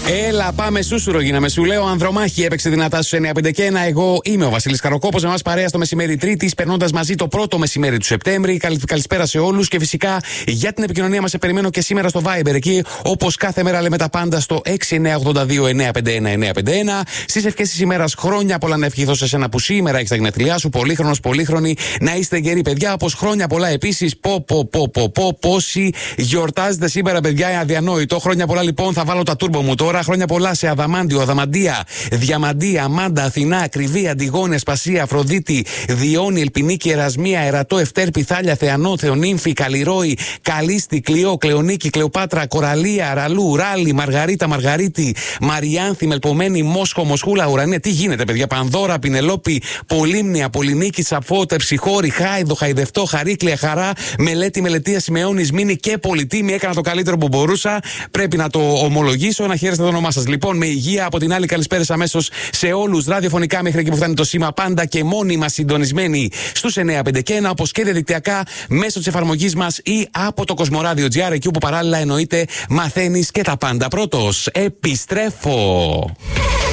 Έλα, πάμε σούσουρο γίναμε. Σου λέω Ανδρομάχη έπαιξε δυνατά στους 951. Εγώ είμαι ο Βασίλης Καροκόπος. Με μας παρέα στο μεσημέρι Τρίτης, περνώντας μαζί το πρώτο μεσημέρι του Σεπτέμβρη. Καλησπέρα σε όλους και φυσικά για την επικοινωνία μας σε περιμένω και σήμερα στο Viber. Εκεί όπως κάθε μέρα λέμε τα πάντα στο 6982-951-951. Στις ευχές της ημέρας χρόνια πολλά να ευχηθώ σε σένα που σήμερα έχεις τα γενέθλιά σου. Πολύχρονος, πολύχρονη. Να είστε γεροί, παιδιά. Όπως χρόνια πολλά επίσης. Πόσοι γιορτάζετε σήμερα, παιδιά, αδιανόητο. Χρόνια πολλά λοιπόν, θα βάλω τα τούρμπο μου τώρα. Χρόνια πολλά σε Αδαμάντιο, Αδαμαντία, Διαμαντία, Αμάντα, Αθηνά, Ακριβή, Αντιγόνη, Ασπασία, Αφροδίτη, Διόνη, Ελπινίκη, Ερασμία, Ερατό, Ευτέρ, Πιθάλια, Θεανό, Θεονύμφη, Καλλιρόη, Καλίστη, Κλειό, Κλεονίκη, Κλεοπάτρα, Κοραλία, Ραλού, Ράλι, Μαργαρίτα, Μαργαρίτη, Μαριάνθη, Μελπομένη, Μόσχο, Μοσχούλα, Ουρανία. Τι γίνεται, παιδιά, Πανδώρα, Πινελόπη, Πολύμνια, Πολυνίκη, Σαφώτε, Ψυχόρη, Χάιδο, Χαϊδευτό, Χαρίκλια, Χαρά, Μελέτη, Μελετία, Σημεώνη, Μήνη και Πολιτήμη. Έκανα το καλύτερο που μπορούσα. Πρέπει να το ομολογήσω, να χαίρεστε το όνομά σας. Λοιπόν, με υγεία από την άλλη, καλησπέρες αμέσως σε όλους. Ραδιοφωνικά μέχρι εκεί που φτάνει το σήμα, πάντα και μόνιμα συντονισμένοι στους 951, όπως και διαδικτυακά μέσω της εφαρμογής μας ή από το Κοσμοράδιο.gr, εκεί όπου παράλληλα εννοείται μαθαίνεις και τα πάντα. Πρώτος, επιστρέφω.